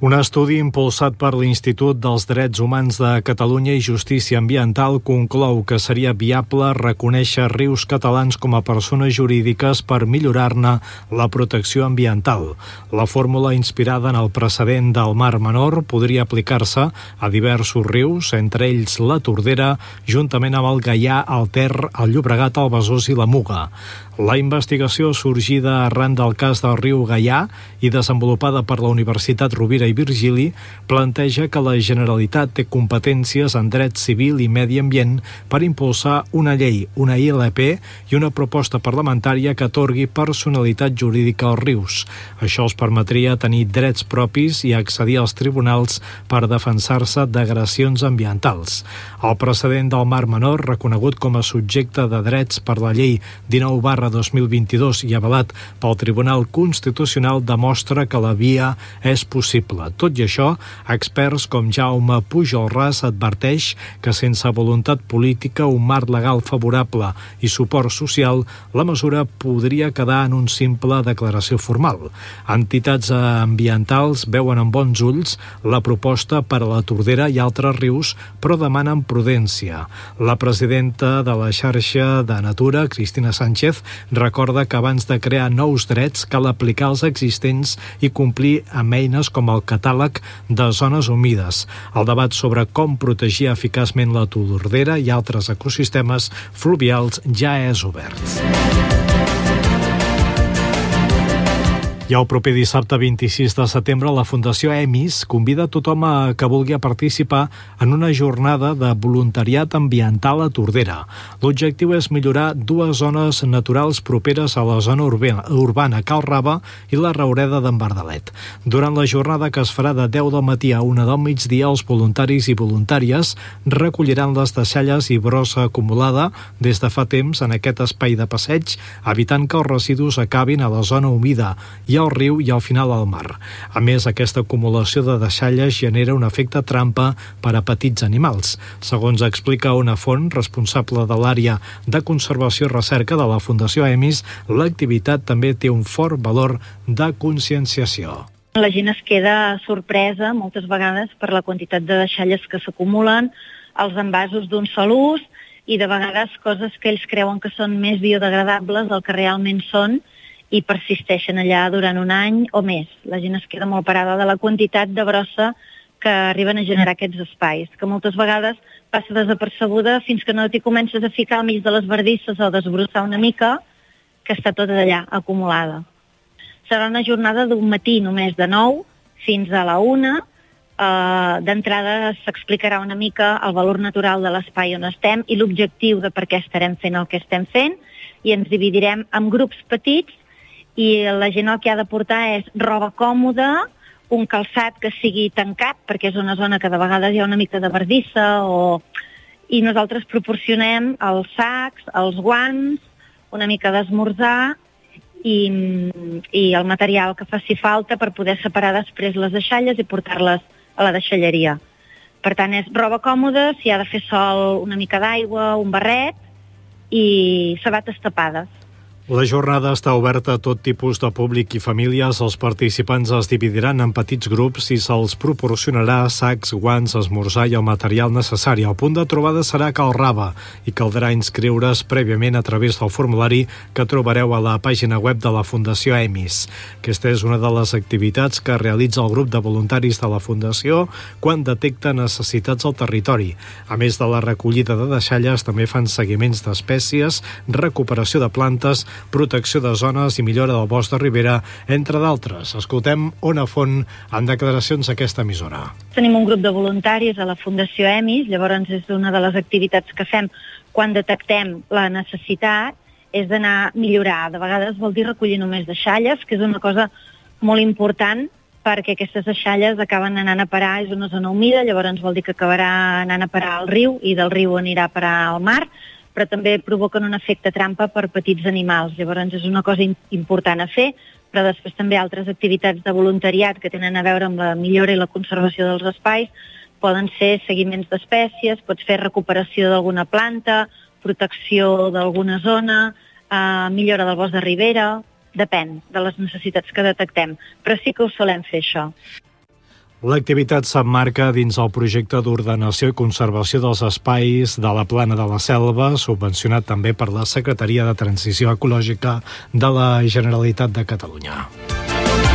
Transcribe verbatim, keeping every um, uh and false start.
Un estudi impulsat per l'Institut dels Drets Humans de Catalunya i Justícia Ambiental conclou que seria viable reconèixer rius catalans com a persones jurídiques per millorar-ne la protecció ambiental. La fórmula, inspirada en el precedent del Mar Menor, podria aplicar-se a diversos rius, entre ells la Tordera, juntament amb el Gaià, el Ter, el Llobregat, el Besòs i la Muga. La investigació, sorgida arran del cas del riu Gaià i desenvolupada per la Universitat Rovira i Virgili, planteja que la Generalitat té competències en dret civil i medi ambient per impulsar una llei, una I L P i una proposta parlamentària que atorgui personalitat jurídica als rius. Això els permetria tenir drets propis i accedir als tribunals per defensar-se d'agressions ambientals. El precedent del Mar Menor, reconegut com a subjecte de drets per la llei dinou barra dos mil vint-i-dos i avalat pel Tribunal Constitucional, demostra que la via és possible. Tot i això, experts com Jaume Pujolràs adverteix que sense voluntat política, un marc legal favorable i suport social, la mesura podria quedar en un simple declaració formal. Entitats ambientals veuen amb bons ulls la proposta per a la Tordera i altres rius, però demanen prudència. La presidenta de la xarxa de Natura, Cristina Sánchez, recorda que abans de crear nous drets cal aplicar els existents i complir amb eines com el catàleg de zones humides. El debat sobre com protegir eficaçment la Tordera i altres ecosistemes fluvials ja és obert. I el proper dissabte vint-i-sis de setembre la Fundació EMIS convida a tothom a que vulgui participar en una jornada de voluntariat ambiental a Tordera. L'objectiu és millorar dues zones naturals properes a la zona urbana, urbana Cal Rava i la Raureda d'en Bardalet. Durant la jornada, que es farà de deu del matí a una del migdia, els voluntaris i voluntàries recolliran les deixalles i brossa acumulada des de fa temps en aquest espai de passeig, evitant que els residus acabin a la zona humida i al riu i al final al mar. A més, aquesta acumulació de deixalles genera un efecte trampa per a petits animals. Segons explica una font responsable de l'àrea de conservació i recerca de la Fundació EMIS, l'activitat també té un fort valor de conscienciació. La gent es queda sorpresa moltes vegades per la quantitat de deixalles que s'acumulen, els envasos d'un sol ús i de vegades coses que ells creuen que són més biodegradables del que realment són i persisteixen allà durant un any o més. La gent es queda molt parada de la quantitat de brossa que arriben a generar aquests espais, que moltes vegades passa desapercebuda fins que no t'hi comences a ficar al mig de les bardisses o desbrossar una mica, que està tota allà acumulada. Serà una jornada d'un matí només de nou fins a la una. Uh, D'entrada s'explicarà una mica el valor natural de l'espai on estem i l'objectiu de per què estarem fent el que estem fent, i ens dividirem en grups petits i la gent el que ha de portar és roba còmoda, un calçat que sigui tancat, perquè és una zona que de vegades hi ha una mica de bardissa, o... i nosaltres proporcionem els sacs, els guants, una mica d'esmorzar i, i el material que faci falta per poder separar després les deixalles i portar-les a la deixalleria. Per tant, és roba còmoda, si ha de fer sol, una mica d'aigua, un barret i sabates tapades. La jornada està oberta a tot tipus de públic i famílies. Els participants es dividiran en petits grups i se'ls proporcionarà sacs, guants, esmorzar i el material necessari. El punt de trobada serà Cal Rava i caldrà inscriure's prèviament a través del formulari que trobareu a la pàgina web de la Fundació EMIS. Aquesta és una de les activitats que realitza el grup de voluntaris de la Fundació quan detecta necessitats al territori. A més de la recollida de deixalles, també fan seguiments d'espècies, recuperació de plantes, protecció de zones i millora del bosc de ribera, entre d'altres. Escoltem Ona Font en declaracions a aquesta emissora. Tenim un grup de voluntaris a la Fundació EMIS, llavors és una de les activitats que fem quan detectem la necessitat, és d'anar a millorar. De vegades vol dir recollir només deixalles, que és una cosa molt important, perquè aquestes deixalles acaben anant a parar, és una zona humida, llavors vol dir que acabarà anant a parar al riu i del riu anirà a parar al mar, però també provoquen un efecte trampa per petits animals. Llavors és una cosa important a fer, però després també altres activitats de voluntariat que tenen a veure amb la millora i la conservació dels espais poden ser seguiments d'espècies, pots fer recuperació d'alguna planta, protecció d'alguna zona, eh, millora del bosc de ribera, depèn de les necessitats que detectem, però sí que ho solem fer això. L'activitat s'emmarca dins el projecte d'ordenació i conservació dels espais de la Plana de la Selva, subvencionat també per la Secretaria de Transició Ecològica de la Generalitat de Catalunya.